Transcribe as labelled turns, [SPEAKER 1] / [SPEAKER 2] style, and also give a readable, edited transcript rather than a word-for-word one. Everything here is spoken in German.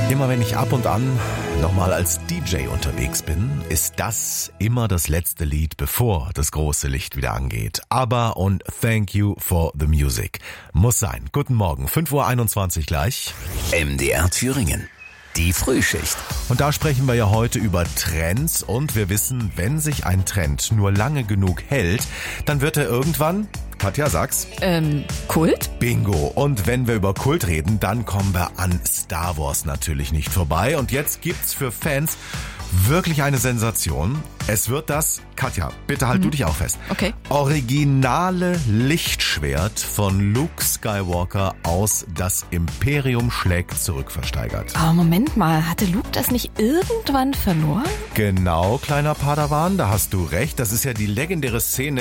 [SPEAKER 1] Immer wenn ich ab und an nochmal als DJ unterwegs bin, ist das immer das letzte Lied, bevor das große Licht wieder angeht. ABBA und Thank You for the Music. Muss sein. Guten Morgen, 5:21 Uhr gleich.
[SPEAKER 2] MDR Thüringen. Die Frühschicht.
[SPEAKER 1] Und da sprechen wir ja heute über Trends und wir wissen, wenn sich ein Trend nur lange genug hält, dann wird er irgendwann, Katja, sag's.
[SPEAKER 3] Kult?
[SPEAKER 1] Bingo. Und wenn wir über Kult reden, dann kommen wir an Star Wars natürlich nicht vorbei. Und jetzt gibt's für Fans wirklich eine Sensation. Es wird das, Katja, bitte halt du dich auch fest.
[SPEAKER 3] Okay.
[SPEAKER 1] Originale Lichtschwert von Luke Skywalker aus Das Imperium schlägt zurück versteigert.
[SPEAKER 3] Aber Moment mal, hatte Luke das nicht irgendwann verloren?
[SPEAKER 1] Genau, kleiner Padawan, da hast du recht. Das ist ja die legendäre Szene